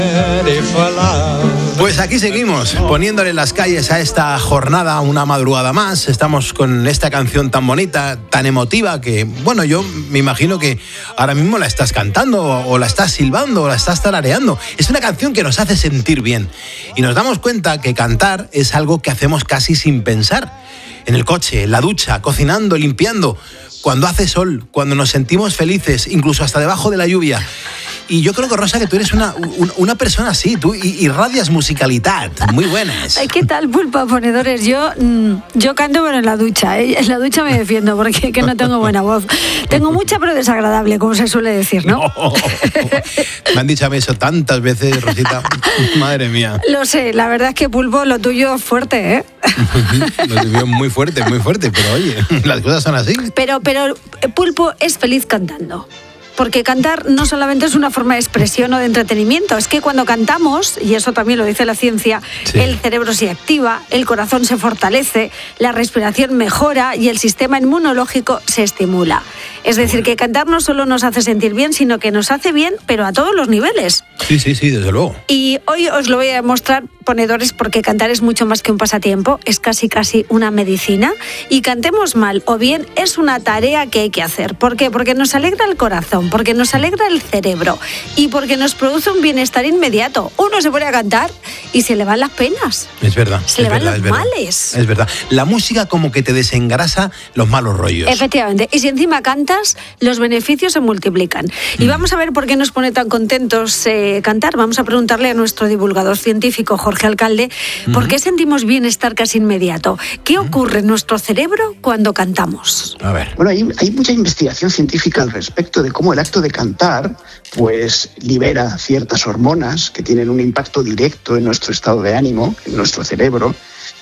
Pues aquí seguimos, poniéndole las calles a esta jornada una madrugada más. Estamos con esta canción tan bonita, tan emotiva, que, bueno, yo me imagino que ahora mismo la estás cantando, o la estás silbando, o la estás tarareando. Es una canción que nos hace sentir bien. Y nos damos cuenta que cantar es algo que hacemos casi sin pensar. En el coche, en la ducha, cocinando, limpiando, cuando hace sol, cuando nos sentimos felices, incluso hasta debajo de la lluvia. Y yo creo que, Rosa, que tú eres una persona así, tú irradias musicalidad, muy buenas. ¿Qué tal, Pulpo, ponedores? Yo canto, pero en la ducha, ¿eh? En la ducha me defiendo, porque que no tengo buena voz. Tengo mucha, pero desagradable, como se suele decir, ¿no? No. Me han dicho a mí eso tantas veces, Rosita. Madre mía. Lo sé, la verdad es que, Pulpo, lo tuyo es fuerte, ¿eh? Lo tuyo es muy fuerte, pero oye, las cosas son así. Pero Pulpo es feliz cantando. Porque cantar no solamente es una forma de expresión o de entretenimiento, es que cuando cantamos, y eso también lo dice la ciencia, sí, el cerebro se activa, el corazón se fortalece, la respiración mejora y el sistema inmunológico se estimula. Es decir, que cantar no solo nos hace sentir bien, sino que nos hace bien, pero a todos los niveles. Sí, desde luego. Y hoy os lo voy a demostrar, ponedores, porque cantar es mucho más que un pasatiempo, es casi una medicina. Y cantemos mal o bien es una tarea que hay que hacer. ¿Por qué? Porque nos alegra el corazón, porque nos alegra el cerebro y porque nos produce un bienestar inmediato. Uno se pone a cantar y se le van las penas. Es verdad. Se le van los males. Es verdad. La música como que te desengrasa los malos rollos. Efectivamente. Y si encima cantas, los beneficios se multiplican. Y vamos a ver por qué nos pone tan contentos cantar. Vamos a preguntarle a nuestro divulgador científico, Jorge Alcalde, ¿por qué sentimos bienestar casi inmediato? ¿Qué ocurre en nuestro cerebro cuando cantamos? A ver. Bueno, hay mucha investigación científica al respecto de cómo el acto de cantar pues libera ciertas hormonas que tienen un impacto directo en nuestro estado de ánimo, en nuestro cerebro.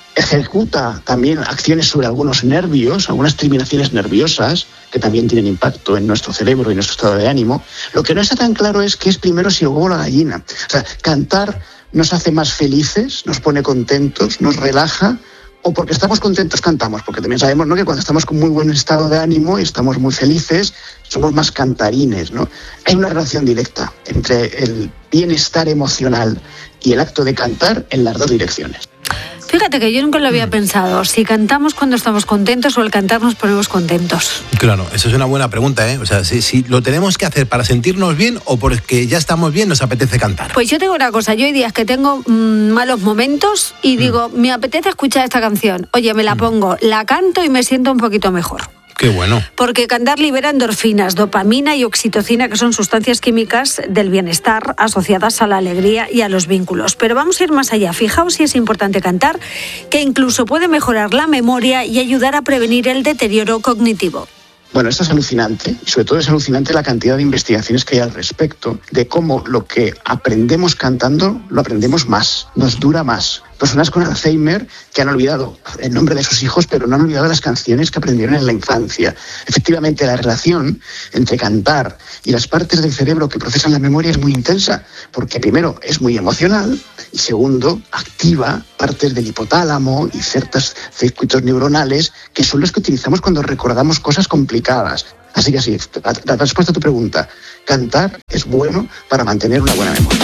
Ejecuta también acciones sobre algunos nervios, algunas terminaciones nerviosas que también tienen impacto en nuestro cerebro y nuestro estado de ánimo. Lo que no está tan claro es qué es primero, si el huevo o la gallina. O sea, cantar nos hace más felices, nos pone contentos, nos relaja, o porque estamos contentos cantamos, porque también sabemos, ¿no?, que cuando estamos con muy buen estado de ánimo y estamos muy felices, somos más cantarines, ¿no? Hay una relación directa entre el bienestar emocional y el acto de cantar en las dos direcciones. Fíjate que yo nunca lo había pensado, si cantamos cuando estamos contentos o al cantar nos ponemos contentos. Claro, eso es una buena pregunta, ¿eh? O sea, si lo tenemos que hacer para sentirnos bien o porque ya estamos bien nos apetece cantar. Pues yo tengo una cosa, yo hay días que tengo malos momentos y digo, me apetece escuchar esta canción. Oye, me la pongo, la canto y me siento un poquito mejor. Qué bueno. Porque cantar libera endorfinas, dopamina y oxitocina, que son sustancias químicas del bienestar asociadas a la alegría y a los vínculos. Pero vamos a ir más allá. Fijaos si es importante cantar, que incluso puede mejorar la memoria y ayudar a prevenir el deterioro cognitivo. Bueno, esto es alucinante, y sobre todo es alucinante la cantidad de investigaciones que hay al respecto de cómo lo que aprendemos cantando lo aprendemos más, nos dura más. Personas con Alzheimer que han olvidado el nombre de sus hijos, pero no han olvidado las canciones que aprendieron en la infancia. Efectivamente, la relación entre cantar y las partes del cerebro que procesan la memoria es muy intensa, porque primero es muy emocional y segundo activa partes del hipotálamo y ciertos circuitos neuronales que son los que utilizamos cuando recordamos cosas complicadas. Así que sí, la respuesta a tu pregunta, cantar es bueno para mantener una buena memoria.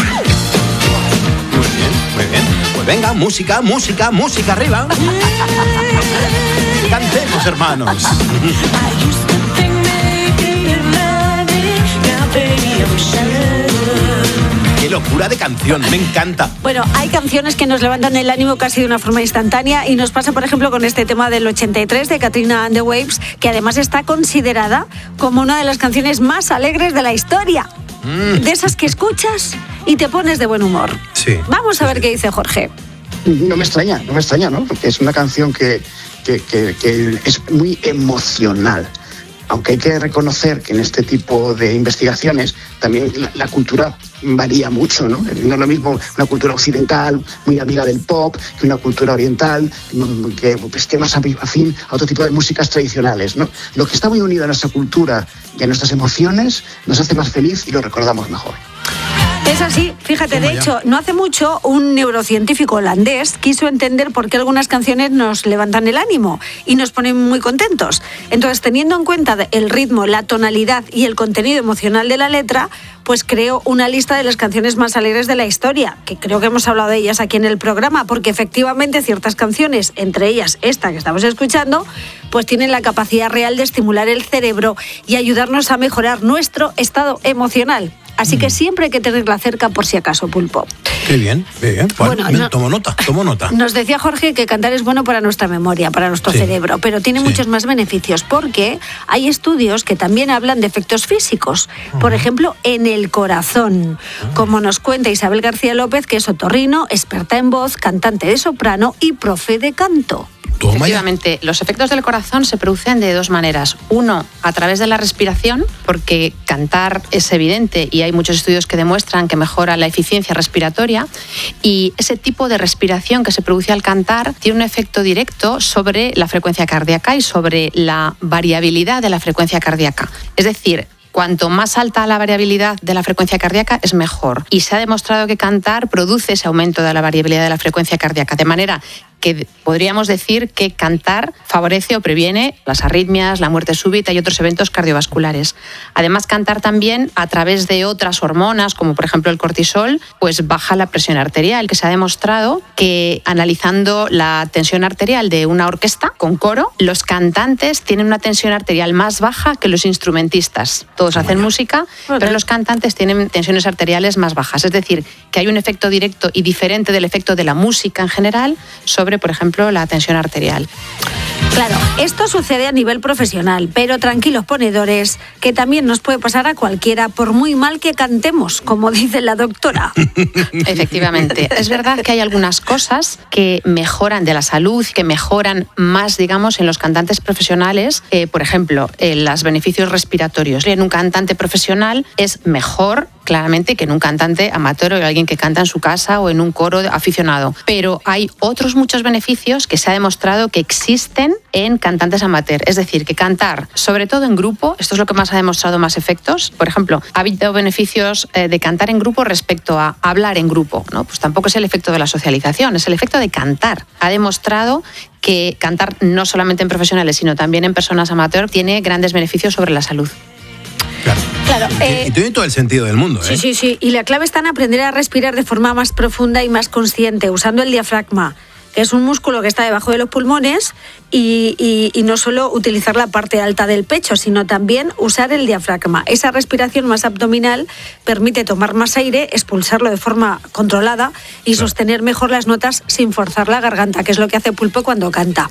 Muy bien. Pues venga, música arriba. Cantemos, hermanos. Qué locura de canción, me encanta. Bueno, hay canciones que nos levantan el ánimo casi de una forma instantánea y nos pasa, por ejemplo, con este tema del 83 de Katrina and the Waves, que además está considerada como una de las canciones más alegres de la historia. De esas que escuchas y te pones de buen humor. Sí. Vamos a ver qué dice Jorge. No me extraña, ¿no? Porque es una canción que es muy emocional. Aunque hay que reconocer que en este tipo de investigaciones también la cultura varía mucho, ¿no? No es lo mismo una cultura occidental muy amiga del pop que una cultura oriental que esté más afín a otro tipo de músicas tradicionales, ¿no? Lo que está muy unido a nuestra cultura y a nuestras emociones nos hace más feliz y lo recordamos mejor. Es así, fíjate, de hecho, no hace mucho un neurocientífico holandés quiso entender por qué algunas canciones nos levantan el ánimo y nos ponen muy contentos. Entonces, teniendo en cuenta el ritmo, la tonalidad y el contenido emocional de la letra, pues creó una lista de las canciones más alegres de la historia, que creo que hemos hablado de ellas aquí en el programa, porque efectivamente ciertas canciones, entre ellas esta que estamos escuchando, pues tienen la capacidad real de estimular el cerebro y ayudarnos a mejorar nuestro estado emocional. Así que siempre hay que tenerla cerca por si acaso, Pulpo. Qué bien, qué bien. Bueno, tomo nota. Nos decía Jorge que cantar es bueno para nuestra memoria, para nuestro cerebro, pero tiene muchos más beneficios porque hay estudios que también hablan de efectos físicos. Por ejemplo, en el corazón. Como nos cuenta Isabel García López, que es otorrino, experta en voz, cantante de soprano y profe de canto. Efectivamente, los efectos del corazón se producen de dos maneras. Uno, a través de la respiración, porque cantar es evidente y hay muchos estudios que demuestran que mejora la eficiencia respiratoria, y ese tipo de respiración que se produce al cantar tiene un efecto directo sobre la frecuencia cardíaca y sobre la variabilidad de la frecuencia cardíaca. Es decir, cuanto más alta la variabilidad de la frecuencia cardíaca, es mejor. Y se ha demostrado que cantar produce ese aumento de la variabilidad de la frecuencia cardíaca, de manera que podríamos decir que cantar favorece o previene las arritmias, la muerte súbita y otros eventos cardiovasculares. Además, cantar también, a través de otras hormonas, como por ejemplo el cortisol, pues baja la presión arterial, que se ha demostrado que, analizando la tensión arterial de una orquesta con coro, los cantantes tienen una tensión arterial más baja que los instrumentistas. Todos hacen música, pero los cantantes tienen tensiones arteriales más bajas. Es decir, que hay un efecto directo y diferente del efecto de la música en general sobre, por ejemplo, la tensión arterial. Claro, esto sucede a nivel profesional, pero tranquilos ponedores, que también nos puede pasar a cualquiera, por muy mal que cantemos, como dice la doctora. Efectivamente, es verdad que hay algunas cosas que mejoran de la salud, que mejoran más, digamos, en los cantantes profesionales. Por ejemplo, los beneficios respiratorios. En un cantante profesional es mejor, claramente, que en un cantante amateur o alguien que canta en su casa o en un coro aficionado. Pero hay otros muchos beneficios que se ha demostrado que existen en cantantes amateur. Es decir, que cantar, sobre todo en grupo, esto es lo que más ha demostrado más efectos. Por ejemplo, ha habido beneficios de cantar en grupo respecto a hablar en grupo, ¿no? Pues tampoco es el efecto de la socialización, es el efecto de cantar. Ha demostrado que cantar, no solamente en profesionales, sino también en personas amateur, tiene grandes beneficios sobre la salud. Claro. Y tiene todo el sentido del mundo, ¿eh? Sí. Y la clave está en aprender a respirar de forma más profunda y más consciente, usando el diafragma, que es un músculo que está debajo de los pulmones, y no solo utilizar la parte alta del pecho, sino también usar el diafragma. Esa respiración más abdominal permite tomar más aire, expulsarlo de forma controlada y sostener mejor las notas sin forzar la garganta, que es lo que hace Pulpo cuando canta.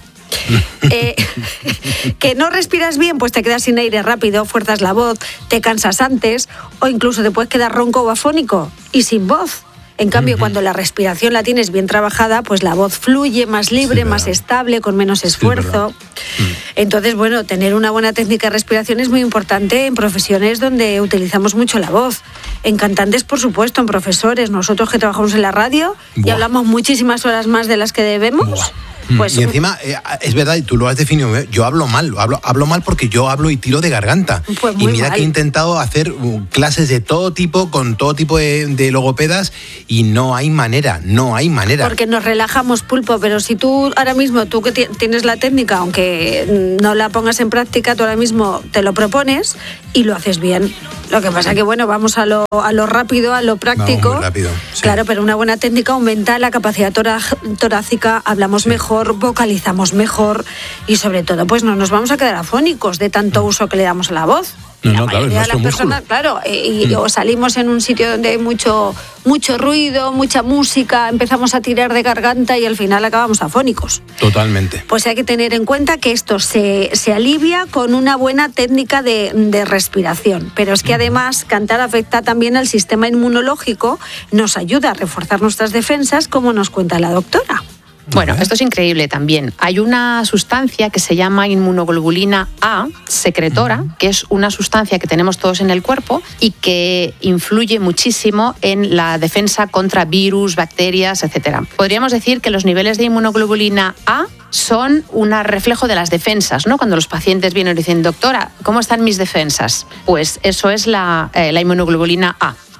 Que no respiras bien, pues te quedas sin aire rápido, fuerzas la voz, te cansas antes o incluso te puedes quedar ronco o afónico y sin voz. En cambio, cuando la respiración la tienes bien trabajada, pues la voz fluye más libre, más estable, con menos esfuerzo. Entonces, bueno, tener una buena técnica de respiración es muy importante en profesiones donde utilizamos mucho la voz. En cantantes, por supuesto, en profesores, nosotros que trabajamos en la radio y hablamos muchísimas horas más de las que debemos. Pues, y encima, es verdad, y tú lo has definido, yo hablo mal, hablo mal porque yo hablo y tiro de garganta. Pues y mira mal. que he intentado hacer clases de todo tipo, con todo tipo de logopedas, y no hay manera. Porque nos relajamos, Pulpo, pero si tú ahora mismo, tú que tienes la técnica, aunque no la pongas en práctica, tú ahora mismo te lo propones y lo haces bien. Lo que pasa que, bueno, vamos a lo rápido, a lo práctico. Vamos muy rápido, sí. Claro, pero una buena técnica aumenta la capacidad torácica, hablamos mejor, vocalizamos mejor y sobre todo, pues no nos vamos a quedar afónicos de tanto uso que le damos a la voz. No, claro, es nuestro músculo. Claro, o salimos en un sitio donde hay mucho ruido, mucha música, empezamos a tirar de garganta y al final acabamos afónicos. Totalmente. Pues hay que tener en cuenta que esto se alivia con una buena técnica de respiración. Pero es que además cantar afecta también al sistema inmunológico, nos ayuda a reforzar nuestras defensas, como nos cuenta la doctora. Bueno, esto es increíble también. Hay una sustancia que se llama inmunoglobulina A, secretora, que es una sustancia que tenemos todos en el cuerpo y que influye muchísimo en la defensa contra virus, bacterias, etc. Podríamos decir que los niveles de inmunoglobulina A son un reflejo de las defensas, ¿no? Cuando los pacientes vienen y dicen, doctora, ¿cómo están mis defensas? Pues eso es la inmunoglobulina A.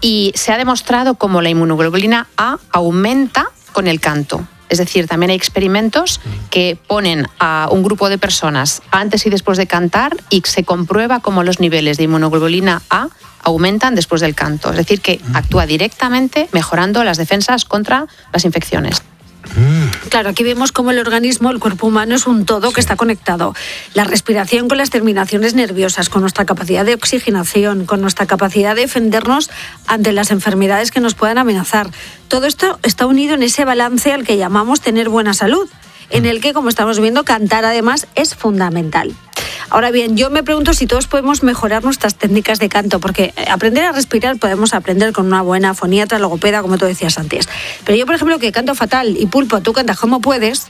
Y se ha demostrado cómo la inmunoglobulina A aumenta con el canto. Es decir, también hay experimentos que ponen a un grupo de personas antes y después de cantar y se comprueba cómo los niveles de inmunoglobulina A aumentan después del canto. Es decir, que actúa directamente mejorando las defensas contra las infecciones. Claro, aquí vemos cómo el organismo, el cuerpo humano es un todo que está conectado. La respiración con las terminaciones nerviosas, con nuestra capacidad de oxigenación, con nuestra capacidad de defendernos ante las enfermedades que nos puedan amenazar. Todo esto está unido en ese balance al que llamamos tener buena salud, en el que, como estamos viendo, cantar además es fundamental. Ahora bien, yo me pregunto si todos podemos mejorar nuestras técnicas de canto, porque aprender a respirar podemos aprender con una buena foniatra, logopeda, como tú decías antes. Pero yo, por ejemplo, que canto fatal y Pulpo, tú cantas como puedes,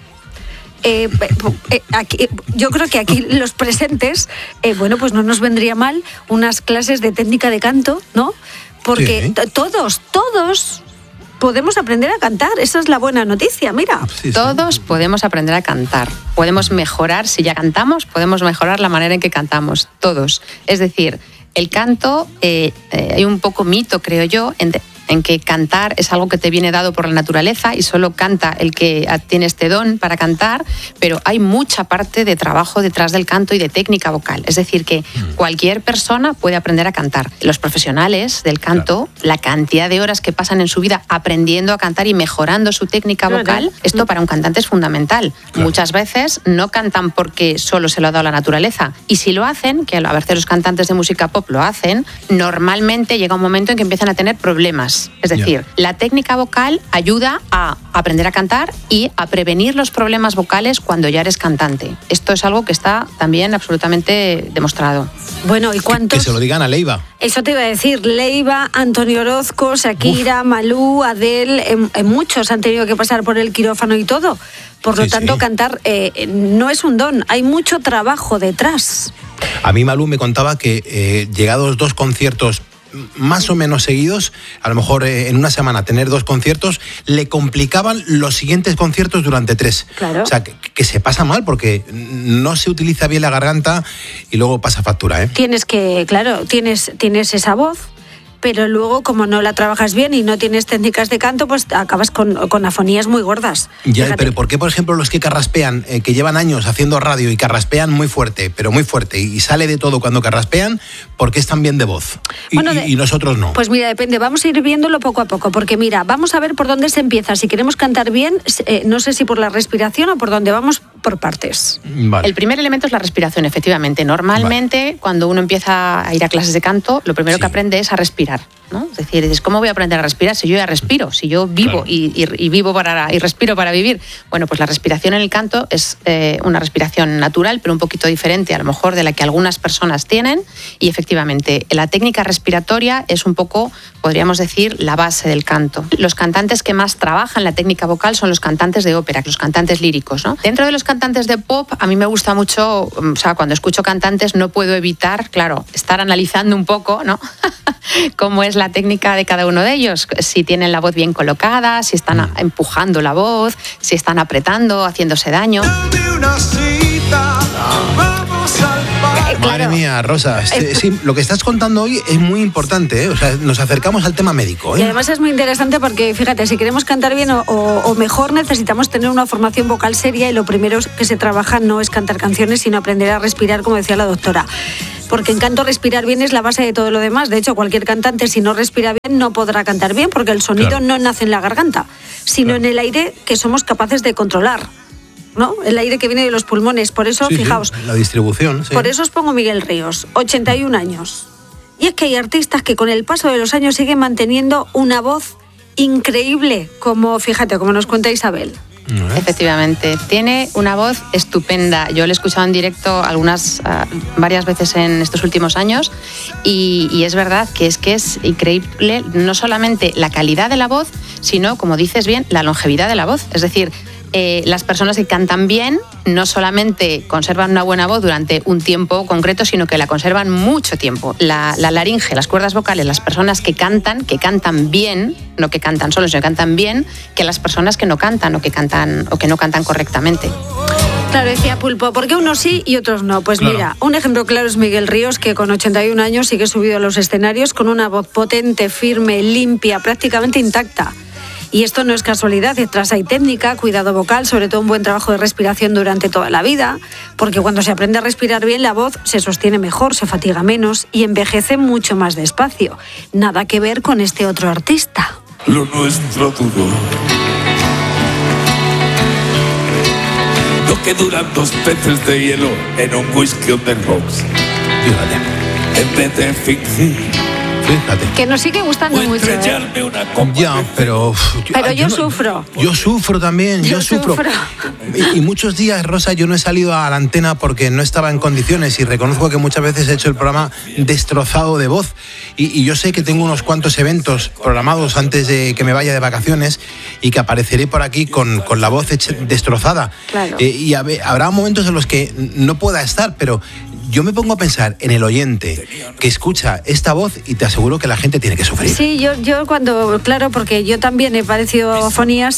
aquí, yo creo que aquí los presentes, bueno, pues no nos vendría mal unas clases de técnica de canto, ¿no? Porque todos podemos aprender a cantar, esa es la buena noticia, mira. Sí. Todos podemos aprender a cantar, podemos mejorar, si ya cantamos, podemos mejorar la manera en que cantamos, todos. Es decir, el canto, hay un poco mito, creo yo, en que cantar es algo que te viene dado por la naturaleza y solo canta el que tiene este don para cantar, pero hay mucha parte de trabajo detrás del canto y de técnica vocal. Es decir, que cualquier persona puede aprender a cantar. Los profesionales del canto, la cantidad de horas que pasan en su vida aprendiendo a cantar y mejorando su técnica vocal, esto para un cantante es fundamental. Muchas veces no cantan porque solo se lo ha dado la naturaleza. Y si lo hacen, que a veces los cantantes de música pop lo hacen, normalmente llega un momento en que empiezan a tener problemas. Es decir, la técnica vocal ayuda a aprender a cantar y a prevenir los problemas vocales cuando ya eres cantante. Esto es algo que está también absolutamente demostrado. Bueno, ¿y cuántos? Que se lo digan a Leiva. Eso te iba a decir, Leiva, Antonio Orozco, Shakira, Malú, Adele, muchos han tenido que pasar por el quirófano y todo. Por lo tanto, cantar no es un don, hay mucho trabajo detrás. A mí Malú me contaba que llegados 2 conciertos más o menos seguidos, a lo mejor en una semana tener 2 conciertos, le complicaban los siguientes conciertos durante 3. Claro. O sea, que se pasa mal porque no se utiliza bien la garganta y luego pasa factura, ¿eh? Tienes esa voz, pero luego, como no la trabajas bien y no tienes técnicas de canto, pues acabas con afonías muy gordas. Ya, fíjate. pero ¿por qué, por ejemplo, los que carraspean, que llevan años haciendo radio y carraspean muy fuerte, pero muy fuerte, y sale de todo cuando carraspean, ¿por qué están bien de voz? Y nosotros no. Pues mira, depende, vamos a ir viéndolo poco a poco, porque mira, vamos a ver por dónde se empieza. Si queremos cantar bien, no sé si por la respiración o por dónde vamos, por partes. Vale. El primer elemento es la respiración, efectivamente. Normalmente, cuando uno empieza a ir a clases de canto, lo primero que aprende es a respirar, ¿no? Es decir, dices, ¿cómo voy a aprender a respirar si yo ya respiro? Si yo vivo y vivo y respiro para vivir. Bueno, pues la respiración en el canto es una respiración natural, pero un poquito diferente a lo mejor de la que algunas personas tienen, y efectivamente la técnica respiratoria es un poco, podríamos decir, la base del canto. Los cantantes que más trabajan la técnica vocal son los cantantes de ópera, los cantantes líricos, ¿no? Dentro de los cantantes de pop, a mí me gusta mucho, o sea, cuando escucho cantantes no puedo evitar, claro, estar analizando un poco, ¿no? Cómo es la técnica de cada uno de ellos, si tienen la voz bien colocada, si están empujando la voz, si están apretando, haciéndose daño. Madre mía, Rosa, sí, lo que estás contando hoy es muy importante, ¿eh? O sea, nos acercamos al tema médico, ¿eh? Y además es muy interesante porque, fíjate, si queremos cantar bien o mejor, necesitamos tener una formación vocal seria, y lo primero que se trabaja no es cantar canciones, sino aprender a respirar, como decía la doctora. Porque en canto respirar bien es la base de todo lo demás. De hecho, cualquier cantante, si no respira bien, no podrá cantar bien, porque el sonido no nace en la garganta, sino en el aire que somos capaces de controlar, ¿no? El aire que viene de los pulmones. Por eso, fijaos, la distribución. Por eso os pongo Miguel Ríos, 81 años. Y es que hay artistas que con el paso de los años siguen manteniendo una voz increíble, como, fíjate, como nos cuenta Isabel. Efectivamente, tiene una voz estupenda. Yo le he escuchado en directo varias veces en estos últimos años, y es verdad que es increíble no solamente la calidad de la voz, sino, como dices bien, la longevidad de la voz. Es decir, las personas que cantan bien no solamente conservan una buena voz durante un tiempo concreto, sino que la conservan mucho tiempo. La laringe, las cuerdas vocales, las personas que cantan bien, no que cantan solo, sino que cantan bien, que las personas que no cantan o que no cantan correctamente. Claro, decía Pulpo, ¿por qué unos sí y otros no? Pues claro. Mira, un ejemplo claro es Miguel Ríos, que con 81 años sigue subido a los escenarios con una voz potente, firme, limpia, prácticamente intacta. Y esto no es casualidad, detrás hay técnica, cuidado vocal, sobre todo un buen trabajo de respiración durante toda la vida, porque cuando se aprende a respirar bien, la voz se sostiene mejor, se fatiga menos y envejece mucho más despacio. Nada que ver con este otro artista. Lo nuestro duró. Lo que duran 2 peces de hielo en un whisky on the rocks. Fíjate. En vez de fingir. Fíjate. Que nos sigue gustando mucho, ¿eh? Ya, pero yo sufro. Yo sufro también, yo sufro. Y muchos días, Rosa, yo no he salido a la antena porque no estaba en condiciones y reconozco que muchas veces he hecho el programa destrozado de voz. Y yo sé que tengo unos cuantos eventos programados antes de que me vaya de vacaciones y que apareceré por aquí con la voz destrozada. Claro. Y habrá momentos en los que no pueda estar, pero yo me pongo a pensar en el oyente que escucha esta voz y te aseguro que la gente tiene que sufrir. Sí, yo cuando, claro, porque yo también he padecido afonías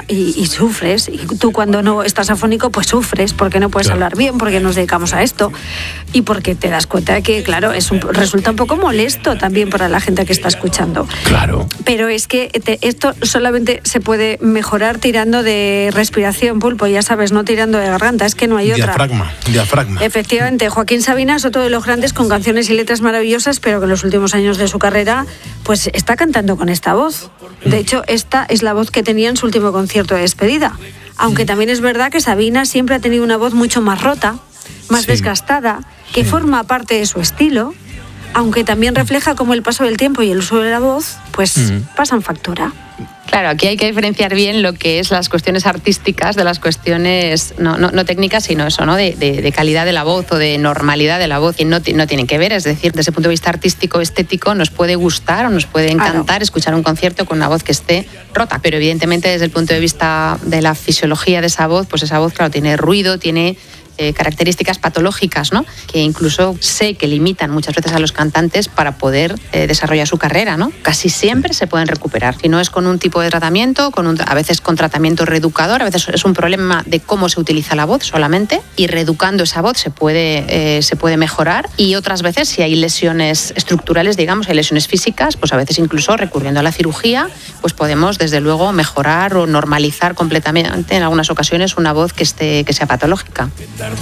y sufres. Y tú cuando no estás afónico, pues sufres porque no puedes hablar bien, porque nos dedicamos a esto y porque te das cuenta de que, claro, resulta un poco molesto también para la gente que está escuchando. Claro. Pero es que esto solamente se puede mejorar tirando de respiración, Pulpo, ya sabes, no tirando de garganta, es que no hay otra. Diafragma. Efectivamente, Joaquín Sabina es otro de los grandes con canciones y letras maravillosas, pero que en los últimos años de su carrera pues está cantando con esta voz. De hecho, esta es la voz que tenía en su último concierto de despedida. Aunque también es verdad que Sabina siempre ha tenido una voz mucho más rota, más desgastada, que forma parte de su estilo, aunque también refleja cómo el paso del tiempo y el uso de la voz pues pasan factura. Claro, aquí hay que diferenciar bien lo que es las cuestiones artísticas de las cuestiones no técnicas, sino eso, ¿no? De calidad de la voz o de normalidad de la voz, y no tienen que ver. Es decir, desde el punto de vista artístico, estético, nos puede gustar o nos puede encantar escuchar un concierto con una voz que esté rota, pero evidentemente desde el punto de vista de la fisiología de esa voz, pues esa voz, claro, tiene ruido, tiene características patológicas, ¿no? Que incluso sé que limitan muchas veces a los cantantes para poder desarrollar su carrera, ¿no? Casi siempre se pueden recuperar. Si no es con un tipo de tratamiento, a veces con tratamiento reeducador, a veces es un problema de cómo se utiliza la voz solamente, y reeducando esa voz se puede mejorar, y otras veces si hay lesiones estructurales, digamos, hay lesiones físicas, pues a veces incluso recurriendo a la cirugía, pues podemos desde luego mejorar o normalizar completamente en algunas ocasiones una voz que sea patológica.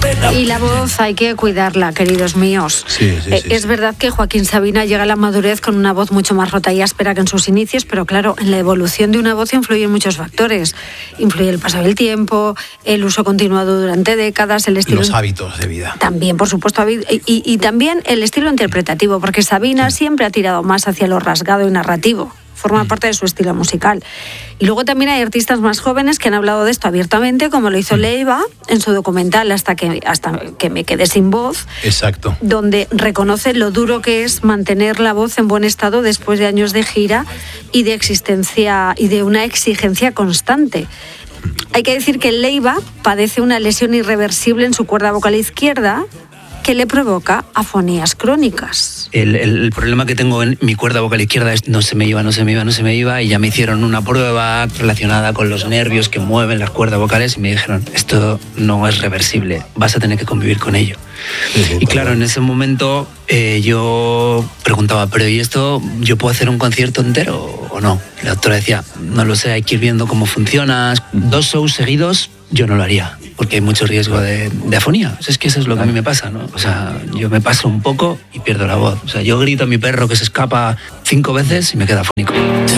Y la voz hay que cuidarla, queridos míos. Sí. Es verdad que Joaquín Sabina llega a la madurez con una voz mucho más rota y áspera que en sus inicios, pero claro, en la evolución de una voz influyen muchos factores. Influye el paso del tiempo, el uso continuado durante décadas, el estilo... Los hábitos de vida. También, por supuesto, y también el estilo interpretativo, porque Sabina siempre ha tirado más hacia lo rasgado y narrativo. Forma parte de su estilo musical. Y luego también hay artistas más jóvenes que han hablado de esto abiertamente, como lo hizo Leiva en su documental Hasta que me quedé sin voz. Exacto. Donde reconoce lo duro que es mantener la voz en buen estado después de años de gira y de existencia y de una exigencia constante. Hay que decir que Leiva padece una lesión irreversible en su cuerda vocal izquierda que le provoca afonías crónicas. El problema que tengo en mi cuerda vocal izquierda es no se me iba, y ya me hicieron una prueba relacionada con los nervios que mueven las cuerdas vocales y me dijeron, esto no es reversible, vas a tener que convivir con ello. Y claro, en ese momento yo preguntaba, pero ¿y esto yo puedo hacer un concierto entero o no? Y la doctora decía, no lo sé, hay que ir viendo cómo funciona. 2 shows seguidos yo no lo haría, porque hay mucho riesgo de afonía. Es que eso es lo que a mí me pasa, ¿no? O sea, yo me paso un poco y pierdo la voz. O sea, yo grito a mi perro que se escapa 5 veces y me queda afónico.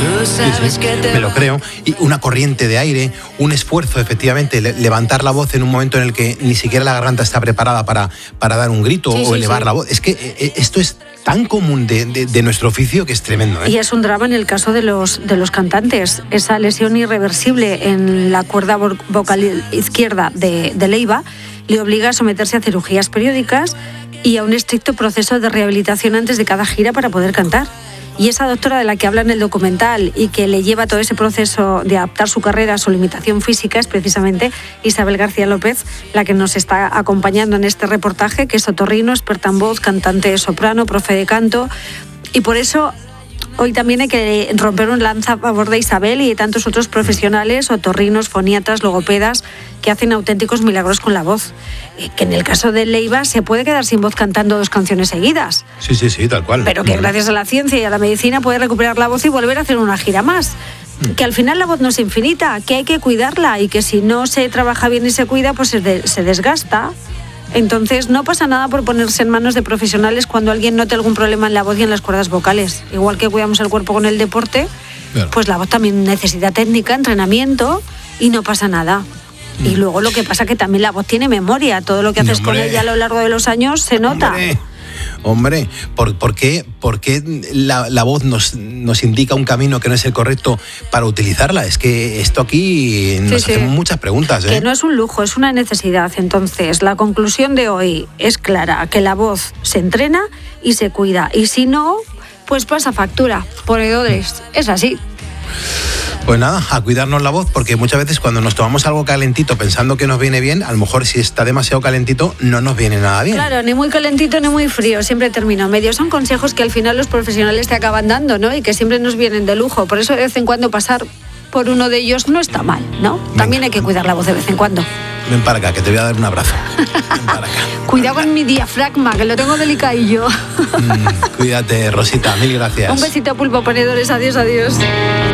Sí, me lo creo. Y una corriente de aire, un esfuerzo, efectivamente, levantar la voz en un momento en el que ni siquiera la garganta está preparada para dar un grito o elevar la voz. Es que esto es tan común de nuestro oficio que es tremendo, ¿eh? Y es un drama en el caso de los cantantes. Esa lesión irreversible en la cuerda vocal izquierda de Leiva le obliga a someterse a cirugías periódicas y a un estricto proceso de rehabilitación antes de cada gira para poder cantar. Y esa doctora de la que habla en el documental y que le lleva todo ese proceso de adaptar su carrera a su limitación física es precisamente Isabel García López, la que nos está acompañando en este reportaje, que es otorrino, experta en voz, cantante soprano, profe de canto. Y por eso Hoy también hay que romper un lanza a favor de Isabel y de tantos otros profesionales, otorrinos, foniatras, logopedas, que hacen auténticos milagros con la voz. Que en el caso de Leiva se puede quedar sin voz cantando 2 canciones seguidas. Sí, tal cual. Pero que gracias a la ciencia y a la medicina puede recuperar la voz y volver a hacer una gira más. Que al final la voz no es infinita, que hay que cuidarla y que si no se trabaja bien y se cuida, pues se desgasta. Entonces no pasa nada por ponerse en manos de profesionales cuando alguien note algún problema en la voz y en las cuerdas vocales. Igual que cuidamos el cuerpo con el deporte, claro, pues la voz también necesita técnica, entrenamiento y no pasa nada. Y luego lo que pasa es que también la voz tiene memoria. Todo lo que haces con ella a lo largo de los años se nota. Hombre, ¿por qué la voz nos indica un camino que no es el correcto para utilizarla? Es que esto aquí nos hacemos muchas preguntas. Que no es un lujo, es una necesidad. Entonces, la conclusión de hoy es clara, que la voz se entrena y se cuida. Y si no, pues pasa factura. Ponedores, es así. Pues nada, a cuidarnos la voz, porque muchas veces cuando nos tomamos algo calentito pensando que nos viene bien, a lo mejor si está demasiado calentito no nos viene nada bien. Claro, ni muy calentito ni muy frío, siempre termino medio. Son consejos que al final los profesionales te acaban dando, ¿no? Y que siempre nos vienen de lujo. Por eso de vez en cuando pasar por uno de ellos no está mal, ¿no? Venga. También hay que cuidar la voz de vez en cuando. Ven para acá, que te voy a dar un abrazo. Ven para acá. Cuidado con mi diafragma, que lo tengo delicadillo. Cuídate, Rosita, mil gracias. Un besito, pulpo ponedores. Adiós, adiós.